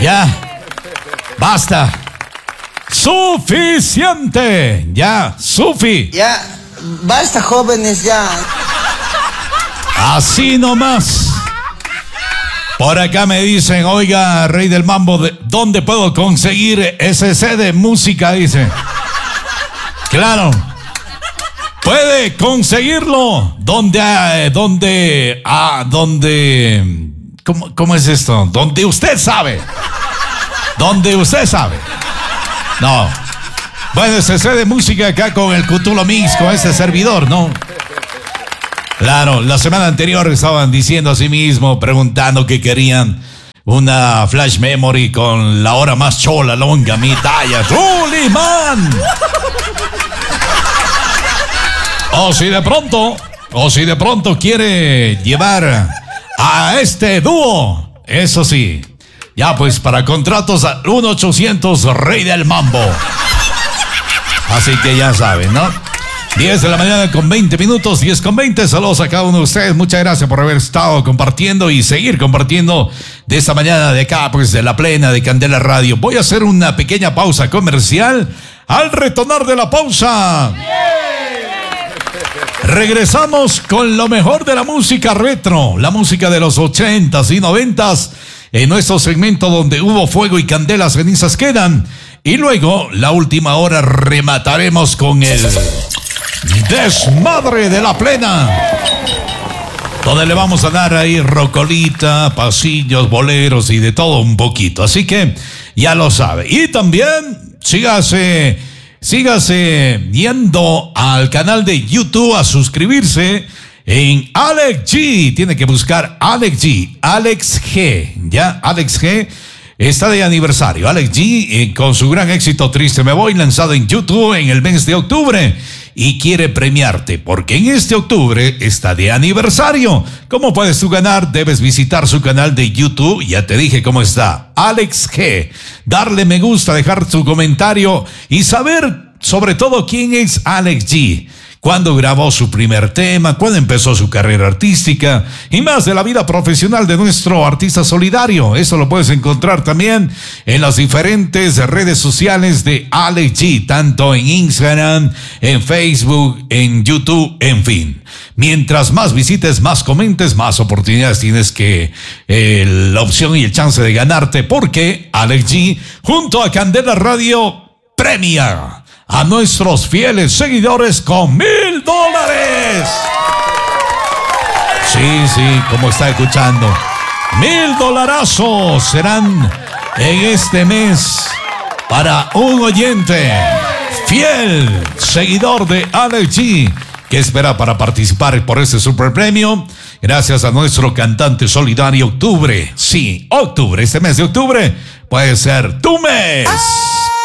Ya. Basta. Suficiente. Ya, Sufi. Ya, basta, jóvenes, ya. Así nomás. Por acá me dicen, oiga, Rey del Mambo, ¿dónde puedo conseguir ese CD de música? Dice. Claro. Puede conseguirlo. ¿Dónde? ¿Cómo es esto? Donde usted sabe. Donde usted sabe. No. Bueno, ese CD de música acá con el Cutulo Mix, con ese servidor, ¿no? Claro, la semana anterior estaban diciendo a sí mismo, preguntando que querían una flash memory con la hora más chola, longa, mi talla. ¡Suliman! O si de pronto quiere llevar a este dúo, eso sí, ya pues para contratos al 1-800 Rey del Mambo. Así que ya saben, ¿no? 10 de la mañana con 20 minutos, 10 con 20. Saludos a cada uno de ustedes. Muchas gracias por haber estado compartiendo y seguir compartiendo de esta mañana de acá, pues de la plena de Candela Radio. Voy a hacer una pequeña pausa comercial. Al retornar de la pausa, regresamos con lo mejor de la música retro, la música de los 80s y 90s, en nuestro segmento donde hubo fuego y candela, cenizas quedan. Y luego, la última hora, remataremos con el desmadre de la plena, donde le vamos a dar ahí rocolita, pasillos, boleros y de todo un poquito. Así que ya lo sabe. Y también sígase yendo al canal de YouTube a suscribirse en Alex G. Tiene que buscar Alex G, Alex G, ¿ya? Alex G está de aniversario. Alex G, con su gran éxito Triste Me Voy, lanzado en YouTube en el mes de octubre. Y quiere premiarte, porque en este octubre está de aniversario. ¿Cómo puedes tú ganar? Debes visitar su canal de YouTube. Ya te dije cómo está. Alex G. Darle me gusta, dejar tu comentario y saber sobre todo quién es Alex G. Cuándo grabó su primer tema, cuándo empezó su carrera artística y más de la vida profesional de nuestro artista solidario. Eso lo puedes encontrar también en las diferentes redes sociales de Alex G, tanto en Instagram, en Facebook, en YouTube, en fin. Mientras más visites, más comentes, más oportunidades tienes que la opción y el chance de ganarte, porque Alex G junto a Candela Radio premia a nuestros fieles seguidores con $1,000. Sí, como está escuchando. $1,000 serán en este mes para un oyente fiel, seguidor de Alex G, que espera para participar por este super premio. Gracias a nuestro cantante solidario. Octubre, sí, octubre, este mes de octubre puede ser tu mes.